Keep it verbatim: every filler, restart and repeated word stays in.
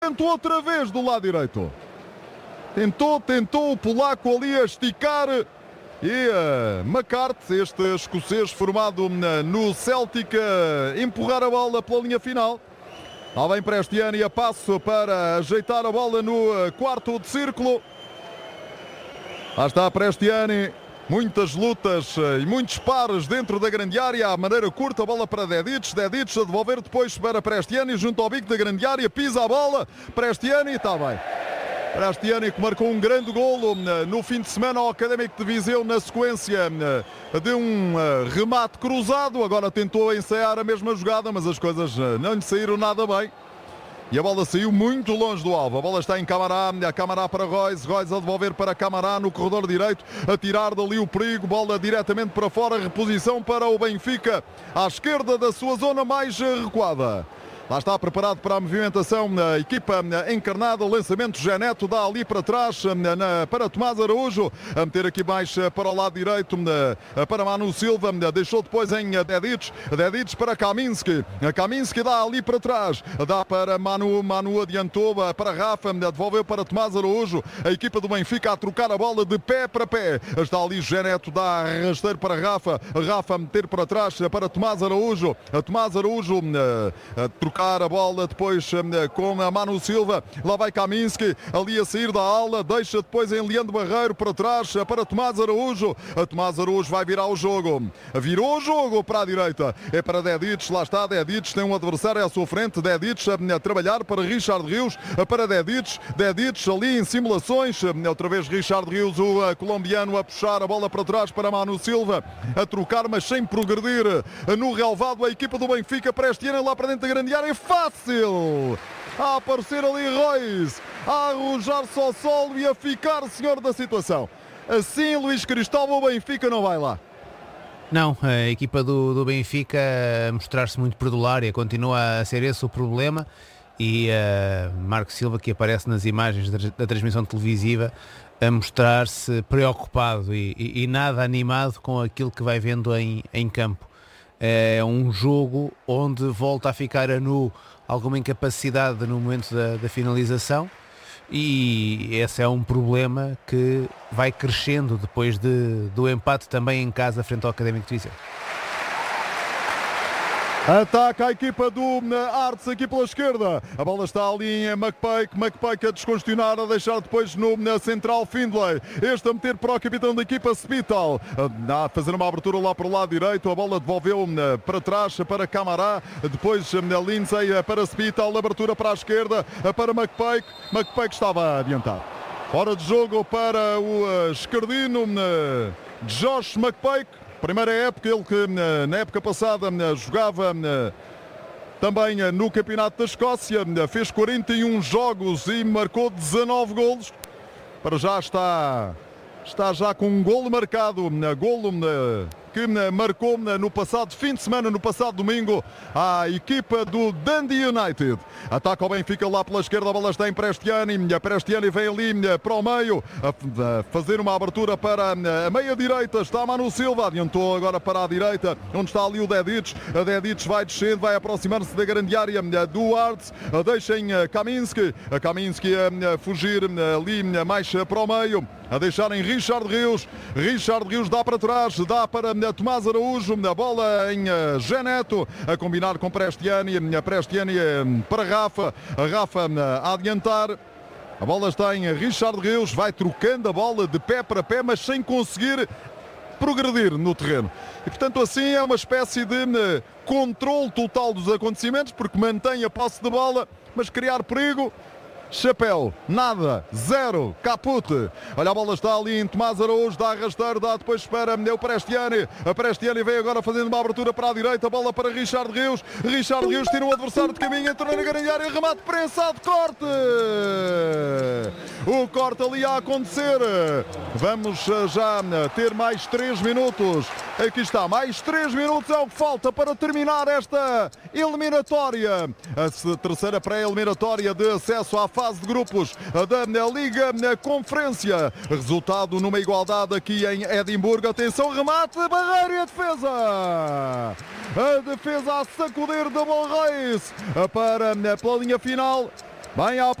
Tentou outra vez do lado direito. Tentou, tentou o polaco ali a esticar. E uh, McCarthy, este escocês formado uh, no Celtic, uh, empurrar a bola pela linha final. Lá vem Prestiani a passo para ajeitar a bola no uh, quarto de círculo. Lá está Prestiani. Muitas lutas e muitos pares dentro da grande área. A maneira curta, a bola para Dedic. Dedic a devolver depois para Prestiani junto ao bico da grande área. Pisa a bola. Prestiani está bem. Prestiani que marcou um grande golo no fim de semana ao Académico de Viseu na sequência de um remate cruzado. Agora tentou ensaiar a mesma jogada, mas as coisas não lhe saíram nada bem. E a bola saiu muito longe do alvo. A bola está em Camará, a Camará para Royce, Royce a devolver para Camará no corredor direito, a tirar dali o perigo, bola diretamente para fora, reposição para o Benfica, à esquerda da sua zona mais recuada. Lá está preparado para a movimentação a equipa encarnada, o lançamento Zé Neto dá ali para trás na, para Tomás Araújo, a meter aqui mais para o lado direito para Manu Silva, deixou depois em Dedic, Dedic para Kaminski, Kaminski dá ali para trás, dá para Manu, Manu adiantou para Rafa, devolveu para Tomás Araújo, a equipa do Benfica a trocar a bola de pé para pé, está ali Zé Neto, dá rasteiro para Rafa, Rafa a meter para trás para Tomás Araújo, Tomás Araújo a trocar a bola depois com a Manu Silva, lá vai Kaminski ali a sair da ala, deixa depois em Leandro Barreiro para trás para Tomás Araújo, a Tomás Araújo vai virar o jogo, virou o jogo para a direita, é para Dedic, lá está Dedic, tem um adversário à sua frente, Dedic a, a trabalhar para Richard Rios, para Dedic, Dedic ali em simulações, outra vez Richard Rios, o a, colombiano a puxar a bola para trás para Manu Silva, a trocar mas sem progredir no relvado, a equipa do Benfica Prestiani lá para dentro da grande área. Fácil a aparecer ali Royce, a arrojar-se ao solo e a ficar senhor da situação. Assim Luís Cristóvão, o Benfica não vai lá. Não, a equipa do, do Benfica a mostrar-se muito perdulária, continua a ser esse o problema, e uh, Marco Silva, que aparece nas imagens da, da transmissão televisiva, a mostrar-se preocupado e, e, e nada animado com aquilo que vai vendo em, em campo. É um jogo onde volta a ficar a nu alguma incapacidade no momento da, da finalização, e esse é um problema que vai crescendo depois de, do empate também em casa frente ao Académico de Viseu. Ataca a equipa do Arts aqui pela esquerda. A bola está ali em McPake. McPake a descongestionar, a deixar depois no na central Findlay. Este a meter para o capitão da equipa Spital. A fazer uma abertura lá para o lado direito. A bola devolveu para trás para Camará. Depois Lindsay para Spital. Abertura para a esquerda para McPake. McPake estava adiantado. Fora de jogo para o esquerdino Josh McPake. Primeira época, ele que na época passada jogava também no Campeonato da Escócia, fez quarenta e um jogos e marcou dezanove golos. Para já está, está já com um golo marcado, golo que marcou no passado fim de semana, no passado domingo, a equipa do Dundee United. Ataca o Benfica lá pela esquerda, a bola está em Prestiani, a Prestiani vem ali para o meio, a fazer uma abertura para a meia direita, está Manu Silva, adiantou agora para a direita, onde está ali o Dedic, a Dedic vai descendo, vai aproximar-se da grande área do Arts, deixa em Kaminski, a Kaminski a fugir ali mais para o meio, a deixar em Richard Rios, Richard Rios dá para trás, dá para Tomás Araújo, a bola em Zé Neto, a combinar com Prestiani, a Prestiani para Rafa, a Rafa a adiantar. A bola está em Richard Rios, vai trocando a bola de pé para pé, mas sem conseguir progredir no terreno. E portanto assim é uma espécie de controle total dos acontecimentos, porque mantém a posse de bola, mas criar perigo, chapéu, nada, zero, caput. Olha, a bola está ali em Tomás Araújo, dá rasteiro, dá depois para o Prestiani. A Prestiani vem agora fazendo uma abertura para a direita, a bola para Richard Rios. Richard Rios tira o adversário de caminho, entrou na grande área, remate prensado, corte. O corte ali a acontecer. Vamos já ter mais três minutos. Aqui está, mais três minutos é o que falta para terminar esta eliminatória. A terceira pré-eliminatória de acesso à fase de grupos da Liga Conferência. Resultado numa igualdade aqui em Edimburgo. Atenção, remate, barreira e a defesa. A defesa a sacudir da Royce para pela linha final. Bem, à